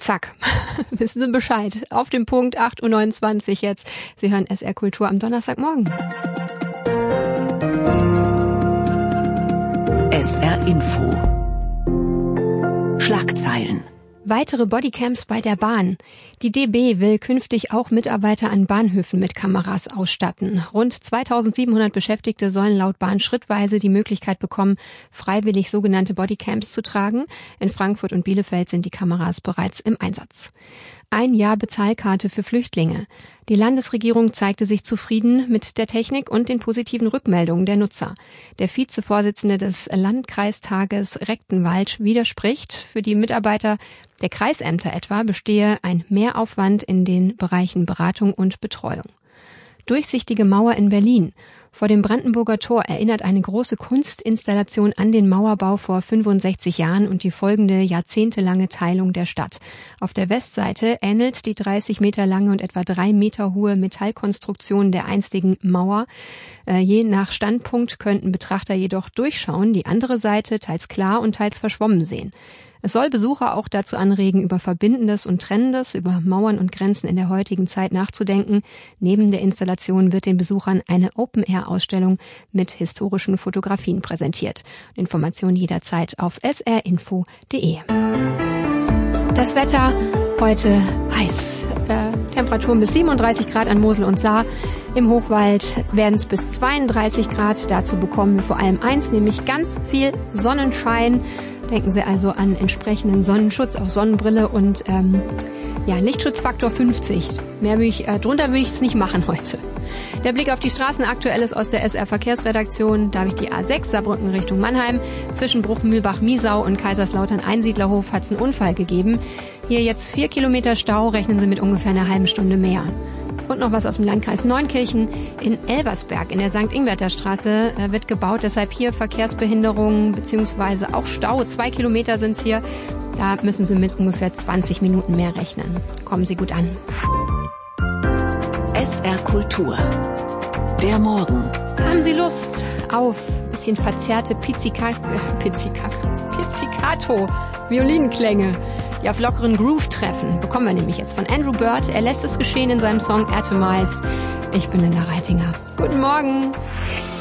Zack, wissen Sie Bescheid. Auf dem Punkt 8.29 Uhr jetzt. Sie hören SR Kultur am Donnerstagmorgen. SR Info. Schlagzeilen. Weitere Bodycams bei der Bahn. Die DB will künftig auch Mitarbeiter an Bahnhöfen mit Kameras ausstatten. Rund 2700 Beschäftigte sollen laut Bahn schrittweise die Möglichkeit bekommen, freiwillig sogenannte Bodycams zu tragen. In Frankfurt und Bielefeld sind die Kameras bereits im Einsatz. 1 Jahr Bezahlkarte für Flüchtlinge. Die Landesregierung zeigte sich zufrieden mit der Technik und den positiven Rückmeldungen der Nutzer. Der Vizevorsitzende des Landkreistages Rechtenwald widerspricht. Für die Mitarbeiter der Kreisämter etwa bestehe ein Mehraufwand in den Bereichen Beratung und Betreuung. Durchsichtige Mauer in Berlin. Vor dem Brandenburger Tor erinnert eine große Kunstinstallation an den Mauerbau vor 65 Jahren und die folgende jahrzehntelange Teilung der Stadt. Auf der Westseite ähnelt die 30 Meter lange und etwa 3 Meter hohe Metallkonstruktion der einstigen Mauer. Je nach Standpunkt könnten Betrachter jedoch durchschauen, die andere Seite teils klar und teils verschwommen sehen. Es soll Besucher auch dazu anregen, über Verbindendes und Trennendes, über Mauern und Grenzen in der heutigen Zeit nachzudenken. Neben der Installation wird den Besuchern eine Open-Air-Ausstellung mit historischen Fotografien präsentiert. Informationen jederzeit auf srinfo.de. Das Wetter heute heiß. Temperaturen bis 37 Grad an Mosel und Saar. Im Hochwald werden es bis 32 Grad. Dazu bekommen wir vor allem eins, nämlich ganz viel Sonnenschein. Denken Sie also an entsprechenden Sonnenschutz, auch Sonnenbrille und Lichtschutzfaktor 50. Drunter würde ich es nicht machen heute. Der Blick auf die Straßen aktuell ist aus der SR Verkehrsredaktion. Da habe ich die A6 Saarbrücken Richtung Mannheim. Zwischen Bruchmühlbach-Miesau und Kaiserslautern-Einsiedlerhof hat es einen Unfall gegeben. Hier jetzt 4 Kilometer Stau, rechnen Sie mit ungefähr einer halben Stunde mehr. Und noch was aus dem Landkreis Neunkirchen. In Elversberg in der St. Ingwerter Straße wird gebaut, deshalb hier Verkehrsbehinderungen bzw. auch Stau. 2 Kilometer sind es hier. Da müssen Sie mit ungefähr 20 Minuten mehr rechnen. Kommen Sie gut an. SR Kultur. Der Morgen. Haben Sie Lust auf ein bisschen verzerrte Pizzicato Violinklänge, die auf lockeren Groove treffen? Bekommen wir nämlich jetzt von Andrew Bird. Er lässt es geschehen in seinem Song Atomized. Ich bin Linda Reitinger. Guten Morgen.